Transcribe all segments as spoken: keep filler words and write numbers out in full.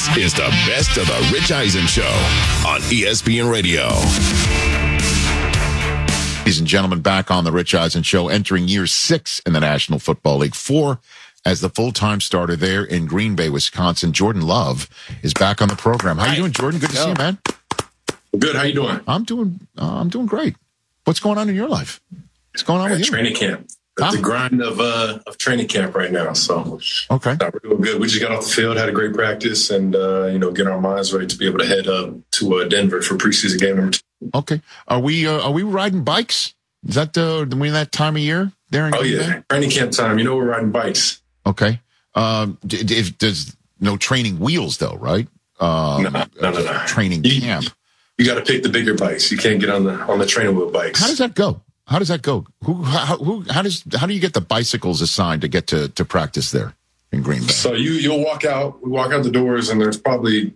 This is the best of the Rich Eisen Show on E S P N Radio. Ladies and gentlemen, back on the Rich Eisen Show, entering year six in the National Football League, four as the full-time starter there in Green Bay, Wisconsin. Jordan Love is back on the program. How you doing, Jordan? Good to see you, man. Good. How you doing? I'm doing. Uh, I'm doing great. What's going on in your life? What's going on with you? Training camp. Huh? The grind of uh, of training camp right now. So okay, uh, we're doing good. We just got off the field, had a great practice, and uh, you know, get our minds ready to be able to head up to uh, Denver for preseason game number two. Okay, are we uh, are we riding bikes? Is that uh, we in that time of year there? In oh Green yeah, Bay? training camp time. You know, we're riding bikes. Okay. Um, if there's no training wheels though, right? Um, no, no, no, no. Training you, camp. You got to pick the bigger bikes. You can't get on the on the training wheel bikes. How does that go? How does that go? Who, how, who, how does, how do you get the bicycles assigned to get to, to practice there in Green Bay? So you, you'll walk out, we walk out the doors, and there's probably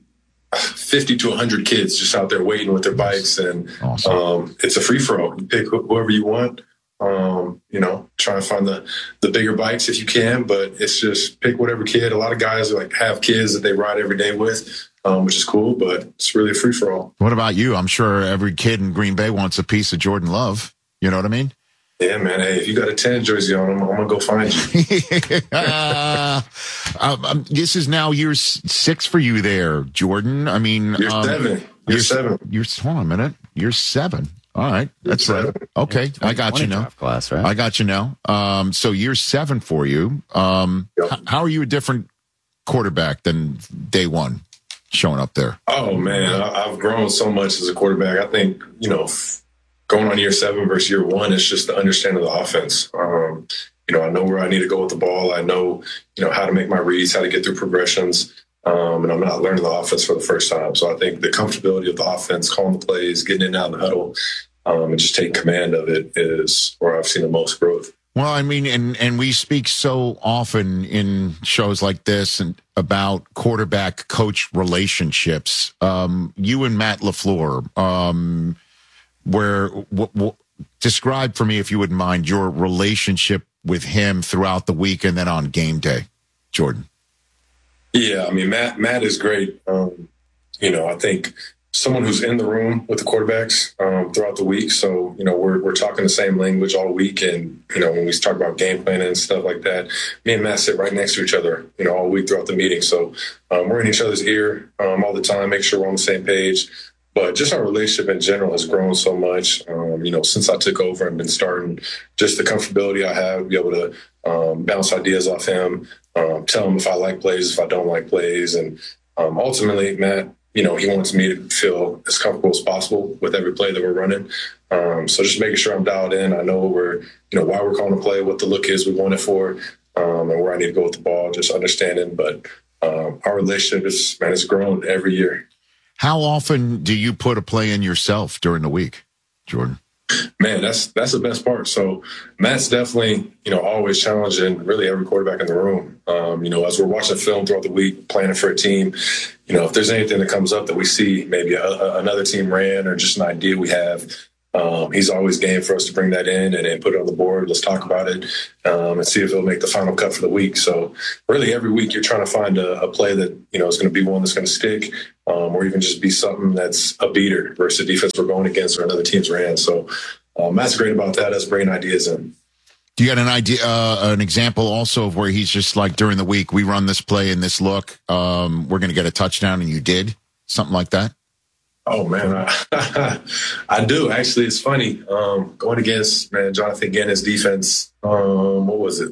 fifty to a hundred kids just out there waiting with their bikes. And awesome. um, it's a free for all. You pick wh- whoever you want. Um, you know, try and find the, the bigger bikes if you can, but it's just pick whatever kid. A lot of guys like have kids that they ride every day with, um, which is cool, but it's really a free for all. What about you? I'm sure every kid in Green Bay wants a piece of Jordan Love. You know what I mean? Yeah, man. Hey, if you got a ten jersey on, I'm, I'm going to go find you. uh, um, this is now year six for you there, Jordan. I mean, you're um, seven. You're, you're seven. You're, hold on a minute. You're seven. All right. That's right. Okay. I got you now. Class, right? I got you now. Um, so year seven for you. Um, yep. h- how are you a different quarterback than day one showing up there? Oh, man. I, I've grown so much as a quarterback. I think, you know, going on year seven versus year one, it's just the understanding of the offense. Um, you know, I know where I need to go with the ball. I know, you know, how to make my reads, how to get through progressions. Um, and I'm not learning the offense for the first time. So I think the comfortability of the offense, calling the plays, getting in and out of the huddle, um, and just taking command of it is where I've seen the most growth. Well, I mean, and, and we speak so often in shows like this and about quarterback coach relationships. Um, you and Matt LaFleur, um, where w- w- describe for me, if you wouldn't mind, your relationship with him throughout the week and then on game day, Jordan. Yeah, I mean, Matt Matt is great. Um, you know, I think someone who's in the room with the quarterbacks um, throughout the week. So, you know, we're we're talking the same language all week. And, you know, when we talk about game planning and stuff like that, me and Matt sit right next to each other, you know, all week throughout the meeting. So um, we're in each other's ear um, all the time, make sure we're on the same page. But just our relationship in general has grown so much, um, you know, since I took over and been starting. Just the comfortability I have to be able to um, bounce ideas off him, um, tell him if I like plays, if I don't like plays. And um, ultimately, Matt, you know, he wants me to feel as comfortable as possible with every play that we're running. Um, so just making sure I'm dialed in. I know where, you know, why we're calling the play, what the look is we want it for, um, and where I need to go with the ball, just understanding. But um, our relationship is, man, it's grown every year. How often do you put a play in yourself during the week, Jordan? Man, that's that's the best part. So Matt's definitely, you know, always challenging really every quarterback in the room. Um, you know, as we're watching film throughout the week, planning for a team, you know, if there's anything that comes up that we see, maybe a, a, another team ran or just an idea we have, um, he's always game for us to bring that in and then put it on the board. Let's talk about it um, and see if it'll make the final cut for the week. So really every week you're trying to find a, a play that, you know, is going to be one that's going to stick. Um, or even just be something that's a beater versus the defense we're going against or another team's ran. So um, Matt's great about that, us bringing ideas in. Do you got an idea, uh, an example also of where he's just like during the week, we run this play and this look, um, we're going to get a touchdown and you did? Something like that? Oh, man, I, I do. Actually, it's funny. Um, going against, man, Jonathan Gannon defense, um, what was it?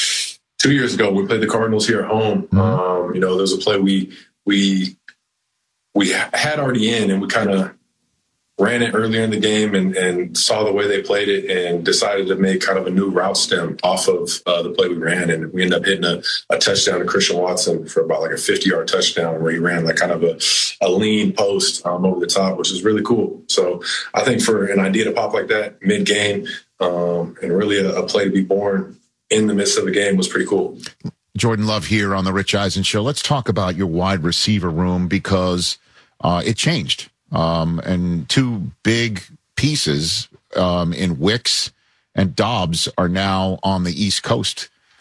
Two years ago, we played the Cardinals here at home. Mm-hmm. Um, you know, there was a play we we – we had already in and we kind of ran it earlier in the game and, and saw the way they played it and decided to make kind of a new route stem off of uh, the play we ran. And we ended up hitting a, a touchdown to Christian Watson for about like a fifty-yard touchdown where he ran like kind of a, a lean post um, over the top, which is really cool. So I think for an idea to pop like that mid-game um, and really a, a play to be born in the midst of the game was pretty cool. Jordan Love here on the Rich Eisen Show. Let's talk about your wide receiver room because uh, it changed. Um, and two big pieces um, in Wicks and Dobbs are now on the East Coast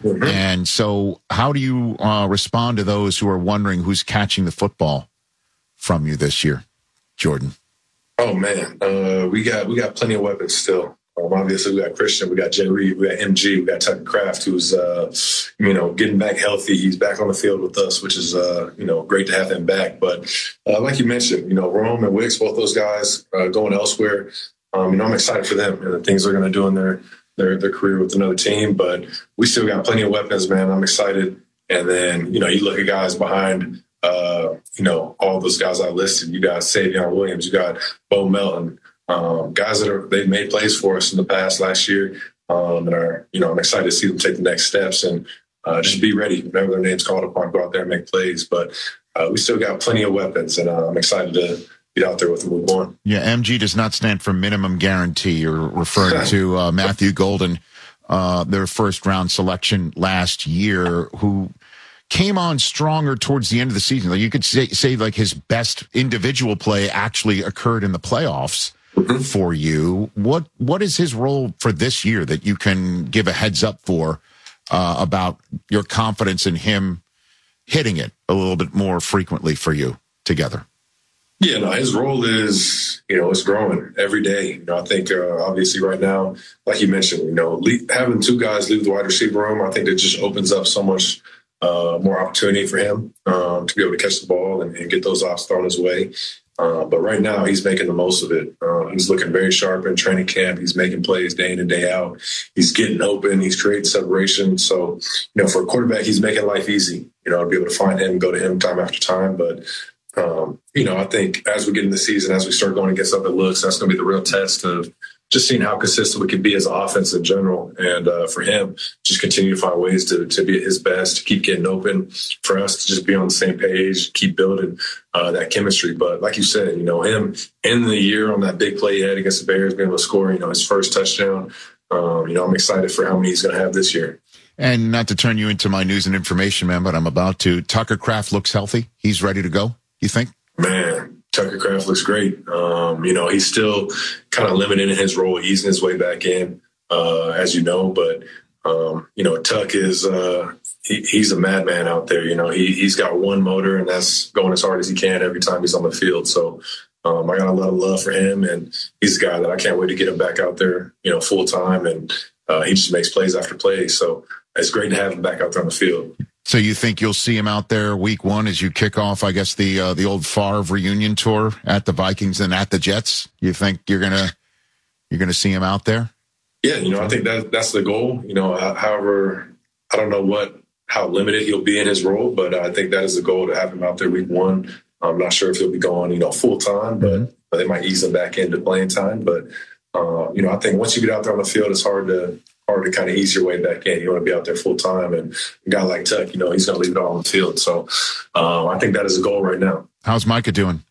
Mm-hmm. And so how do you uh, respond to those who are wondering who's catching the football from you this year, Jordan? Oh man, uh, we got we got plenty of weapons still. Um, obviously, we got Christian, we got Jay Reed, we got M G, we got Tucker Kraft, who's uh, you know getting back healthy. He's back on the field with us, which is uh, you know great to have him back. But uh, like you mentioned, you know Rome and Wicks, both those guys uh, going elsewhere. Um, you know I'm excited for them and the things they're going to do in their their their career with another team. But we still got plenty of weapons, man. I'm excited. And then you know you look at guys behind. Uh, you know, all those guys I listed. You got Savion Williams, you got Bo Melton, um, guys that are they've made plays for us in the past last year, um, and are you know I'm excited to see them take the next steps and uh, just be ready whenever their name's called upon, go out there and make plays. But uh, we still got plenty of weapons, and uh, I'm excited to get out there with them. Move on. Yeah, M G does not stand for minimum guarantee. You're referring to uh, Matthew Golden, uh, their first round selection last year, who came on stronger towards the end of the season. Like you could say, say like his best individual play actually occurred in the playoffs mm-hmm. for you. What what is his role for this year that you can give a heads up for uh, about your confidence in him hitting it a little bit more frequently for you together? Yeah, no, his role is, you know, it's growing every day. You know, I think uh, obviously right now, like you mentioned, you know, le- having two guys leave the wide receiver room, I think it just opens up so much Uh, more opportunity for him um, to be able to catch the ball and, and get those ops thrown his way. Uh, but right now, he's making the most of it. Uh, he's looking very sharp in training camp. He's making plays day in and day out. He's getting open. He's creating separation. So, you know, for a quarterback, he's making life easy, you know, to be able to find him, go to him time after time. But, um, you know, I think as we get in the season, as we start going against other looks, that's going to be the real test of just seeing how consistent we can be as an offense in general. And uh, for him, just continue to find ways to, to be at his best, to keep getting open, for us to just be on the same page, keep building uh, that chemistry. But like you said, you know, him in the year on that big play he had against the Bears, being able to score, you know, his first touchdown. Um, you know, I'm excited for how many he's going to have this year. And not to turn you into my news and information man, but I'm about to. Tucker Kraft looks healthy. He's ready to go, you think? Man. Tucker Kraft looks great. Um, you know, he's still kind of limited in his role, easing his way back in, uh, as you know. But, um, you know, Tuck is uh, he, he's a madman out there. You know, he, he's got one motor, and that's going as hard as he can every time he's on the field. So um, I got a lot of love for him, and he's a guy that I can't wait to get him back out there, you know, full time. And uh, he just makes plays after plays. So it's great to have him back out there on the field. So you think you'll see him out there week one as you kick off, I guess, the uh, the old Favre reunion tour at the Vikings and at the Jets? You think you're gonna you're gonna see him out there? Yeah, you know, I think that that's the goal. You know, however, I don't know what how limited he'll be in his role, but I think that is the goal to have him out there week one. I'm not sure if he'll be going, you know, full time, but mm-hmm. they might ease him back into playing time. But uh, you know, I think once you get out there on the field, it's hard to. hard to kind of ease your way back in. You want to be out there full time, and a guy like Tuck, you know, he's going to leave it all on the field. So uh, I think that is a goal right now. How's Micah doing?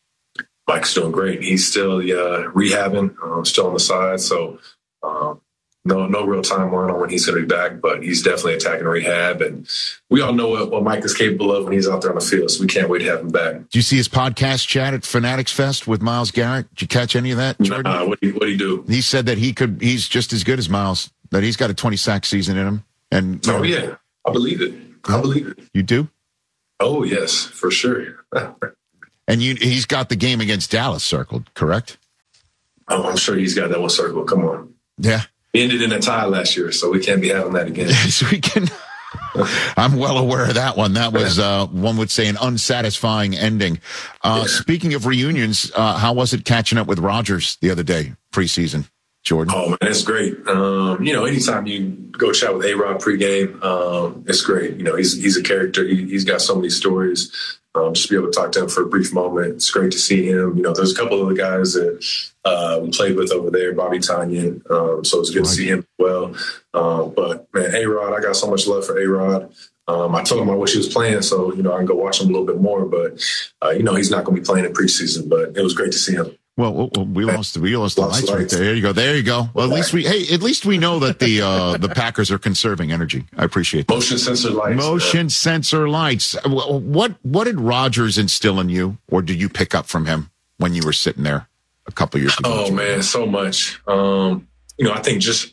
Mike's doing great. He's still uh, rehabbing, uh, still on the side. So um, no no real timeline on when he's going to be back, but he's definitely attacking rehab. And we all know what, what Mike is capable of when he's out there on the field, so we can't wait to have him back. Did you see his podcast chat at Fanatics Fest with Myles Garrett? Did you catch any of that, Jordan? Nah, what did he, he do? He said that he could. He's just as good as Myles, that he's got a twenty sack season in him. And oh, yeah, I believe it. I believe it. You do? Oh, yes, for sure. And you, he's got the game against Dallas circled, correct? Oh, I'm sure he's got that one circled. Come on. Yeah. He ended in a tie last year, so we can't be having that again. Yes, we can. I'm well aware of that one. That was, uh, one would say, an unsatisfying ending. Uh, yeah. Speaking of reunions, uh, how was it catching up with Rodgers the other day, preseason, Jordan? Oh, man, it's great. Um, you know, anytime you go chat with A-Rod pregame, um, it's great. You know, he's he's a character. He, he's got so many stories. Um, just to be able to talk to him for a brief moment. It's great to see him. You know, there's a couple of the guys that uh, we played with over there, Bobby Tonyan. Um, so it's good to see him as well. Uh, but, man, A-Rod, I got so much love for A-Rod. Um, I told him I wish he was playing, so, you know, I can go watch him a little bit more. But, uh, you know, he's not going to be playing in preseason, but it was great to see him. Well, well, we lost the we lost the lights, lights right there. There you go. There you go. Well, at least we hey, at least we know that the uh, the Packers are conserving energy. I appreciate that. Motion sensor lights. Motion man. sensor lights. What what did Rodgers instill in you, or did you pick up from him when you were sitting there a couple years ago? Oh man, so much. Um, you know, I think just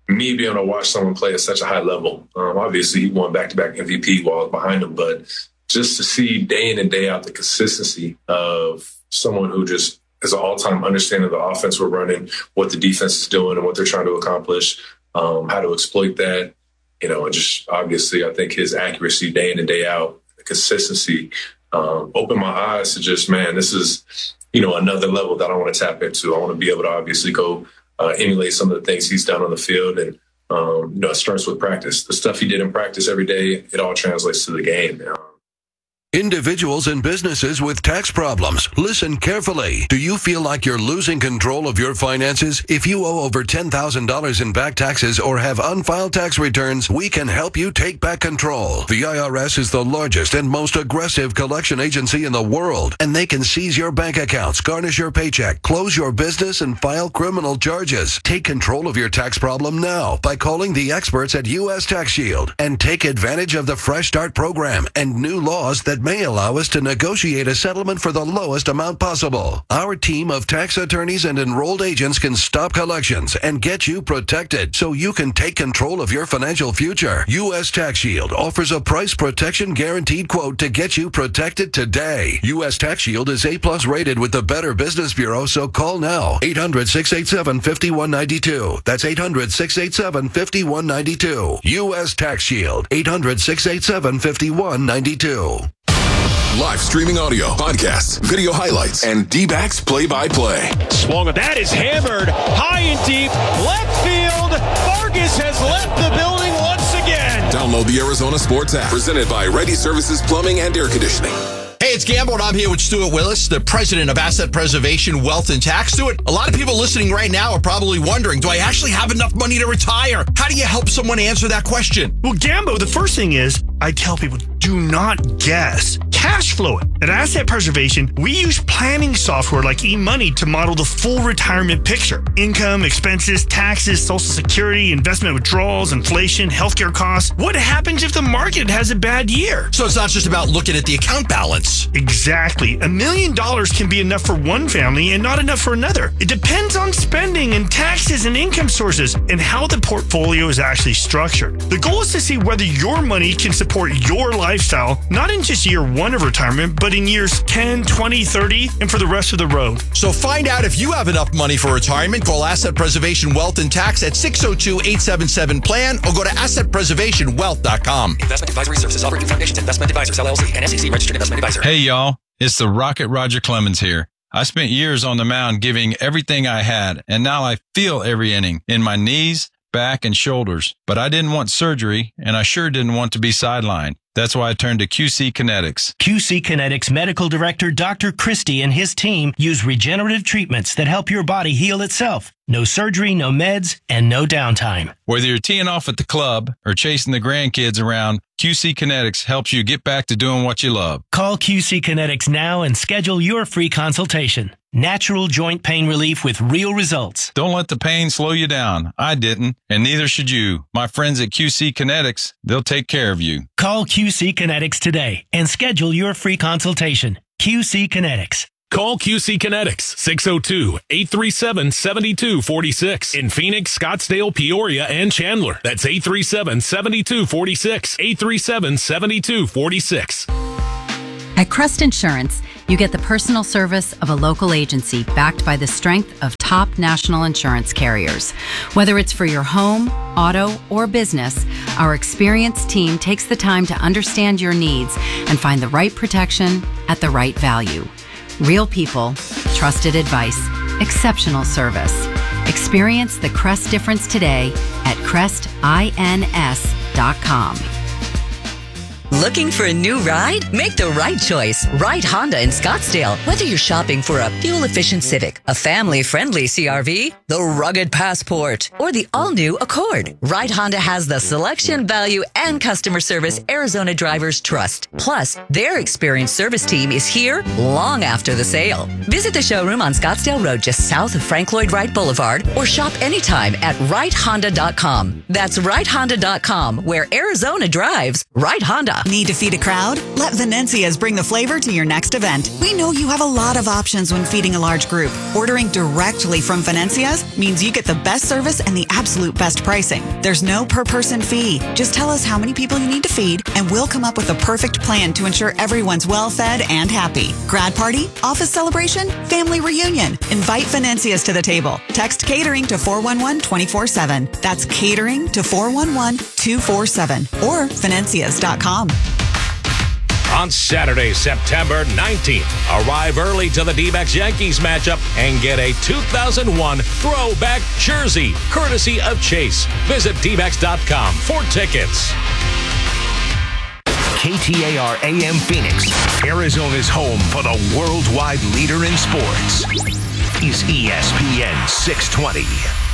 me being able to watch someone play at such a high level, um, obviously he won back-to-back M V P while I was behind him, but just to see day in and day out the consistency of someone who just is an all-time understanding of the offense we're running, what the defense is doing and what they're trying to accomplish, um, how to exploit that, you know, and just obviously I think his accuracy day in and day out, the consistency, um, opened my eyes to just, man, this is, you know, another level that I want to tap into. I want to be able to obviously go uh, emulate some of the things he's done on the field. And, um, you know, it starts with practice. The stuff he did in practice every day, it all translates to the game. Um, Individuals and businesses with tax problems, listen carefully. Do you feel like you're losing control of your finances? If you owe over ten thousand dollars in back taxes or have unfiled tax returns, we can help you take back control. The I R S is the largest and most aggressive collection agency in the world, and they can seize your bank accounts, garnish your paycheck, close your business, and file criminal charges. Take control of your tax problem now by calling the experts at U S Tax Shield and take advantage of the Fresh Start program and new laws that may allow us to negotiate a settlement for the lowest amount possible. Our team of tax attorneys and enrolled agents can stop collections and get you protected so you can take control of your financial future. U S Tax Shield offers a price protection guaranteed quote to get you protected today. U S Tax Shield is A plus rated with the Better Business Bureau, so call now. eight hundred, six eight seven, five one nine two. That's eight hundred, six eight seven, five one nine two. U S Tax Shield. eight hundred, six eight seven, five one nine two. Live streaming audio, podcasts, video highlights, and D-backs play-by-play. Swung. That is hammered high and deep. Left field. Vargas has left the building once again. Download the Arizona Sports app, presented by Ready Services Plumbing and Air Conditioning. Hey, it's Gambo, and I'm here with Stuart Willis, the president of Asset Preservation Wealth and Tax. Stuart, a lot of people listening right now are probably wondering, do I actually have enough money to retire? How do you help someone answer that question? Well, Gambo, the first thing is I tell people, do not guess. Cash flow it. At Asset Preservation, we use planning software like eMoney to model the full retirement picture. Income, expenses, taxes, Social Security, investment withdrawals, inflation, healthcare costs. What happens if the market has a bad year? So it's not just about looking at the account balance. Exactly. A million dollars can be enough for one family and not enough for another. It depends on spending and taxes and income sources and how the portfolio is actually structured. The goal is to see whether your money can support your lifestyle, not in just year one of retirement, but in years ten, twenty, thirty, and for the rest of the road. So find out if you have enough money for retirement. Call Asset Preservation Wealth and Tax at six oh two, eight seven seven, plan or go to asset preservation wealth dot com. Investment advisory services offered through Foundations Investment Advisors, L L C, and S E C registered investment advisor. Hey, y'all. It's the Rocket Roger Clemens here. I spent years on the mound giving everything I had, and now I feel every inning in my knees, back, and shoulders. But I didn't want surgery, and I sure didn't want to be sidelined. That's why I turned to Q C Kinetics. Q C Kinetics Medical Director Doctor Christie and his team use regenerative treatments that help your body heal itself. No surgery, no meds, and no downtime. Whether you're teeing off at the club or chasing the grandkids around, Q C Kinetics helps you get back to doing what you love. Call Q C Kinetics now and schedule your free consultation. Natural joint pain relief with real results. Don't let the pain slow you down. I didn't, and neither should you. My friends at Q C Kinetics, they'll take care of you. Call Q C Kinetics today and schedule your free consultation. Q C Kinetics. Call Q C Kinetics, six oh two, eight three seven, seven two four six. In Phoenix, Scottsdale, Peoria, and Chandler. That's eight three seven, seven two four six. eight three seven, seven two four six. At Crest Insurance, you get the personal service of a local agency backed by the strength of top national insurance carriers. Whether it's for your home, auto, or business, our experienced team takes the time to understand your needs and find the right protection at the right value. Real people, trusted advice, exceptional service. Experience the Crest difference today at crest ins dot com. Looking for a new ride? Make the right choice. Ride Honda in Scottsdale. Whether you're shopping for a fuel-efficient Civic, a family-friendly C R V, the rugged Passport, or the all-new Accord, Ride Honda has the selection, value, and customer service Arizona drivers trust. Plus, their experienced service team is here long after the sale. Visit the showroom on Scottsdale Road just south of Frank Lloyd Wright Boulevard or shop anytime at ride honda dot com. That's ride honda dot com, where Arizona drives. Ride Honda. Venencia. Need to feed a crowd? Let Venencia's bring the flavor to your next event. We know you have a lot of options when feeding a large group. Ordering directly from Venencia's means you get the best service and the absolute best pricing. There's no per person fee. Just tell us how many people you need to feed, and we'll come up with a perfect plan to ensure everyone's well fed and happy. Grad party, office celebration, family reunion. Invite Venencia's to the table. Text catering to four one one, two four seven. That's catering to four one one, two four seven or Venencias dot com. On Saturday, September nineteenth, arrive early to the D-backs Yankees matchup and get a two thousand one throwback jersey, courtesy of Chase. Visit D backs dot com for tickets. K T A R A M Phoenix, Arizona's home for the worldwide leader in sports, is E S P N six twenty.